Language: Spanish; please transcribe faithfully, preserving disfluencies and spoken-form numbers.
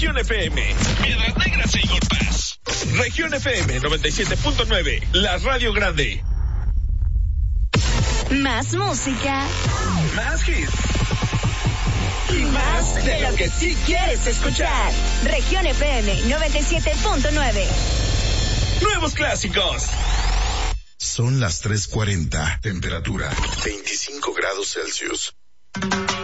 Región F M, Piedras Negras e Eagle Pass. Región F M noventa y siete punto nueve, la radio grande. Más música. Más hits. Y más de lo que sí quieres escuchar. Región F M noventa y siete punto nueve. Nuevos clásicos. Son las tres cuarenta. Temperatura veinticinco grados Celsius.